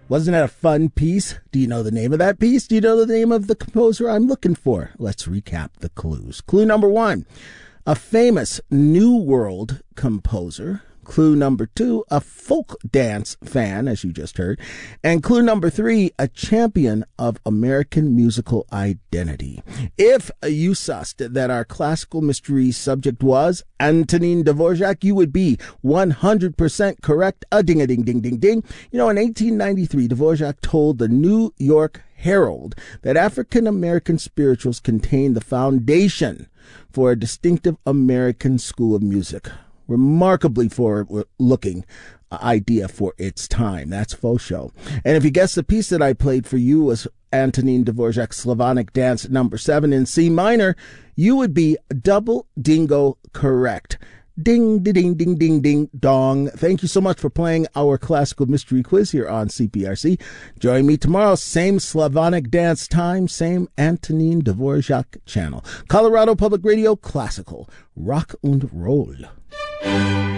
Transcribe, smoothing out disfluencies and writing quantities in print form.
Wasn't that a fun piece? Do you know the name of that piece? Do you know the name of the composer I'm looking for? Let's recap the clues. Clue number 1, a famous New World composer. Clue number 2, a folk dance fan, as you just heard. And clue number 3, a champion of American musical identity. If you sussed that our classical mystery subject was Antonin Dvorak, you would be 100% correct. A ding-a-ding-ding-ding-ding. You know, in 1893, Dvorak told the New York Herald that African American spirituals contain the foundation for a distinctive American school of music. Remarkably forward-looking idea for its time. That's faux show. And if you guessed the piece that I played for you was Antonin Dvorak's Slavonic Dance number 7 in C minor, you would be double dingo correct. Ding, ding, ding, ding, ding, dong. Thank you so much for playing our classical mystery quiz here on CPRC. Join me tomorrow, same Slavonic dance time, same Antonin Dvorak channel. Colorado Public Radio Classical. Rock und Roll.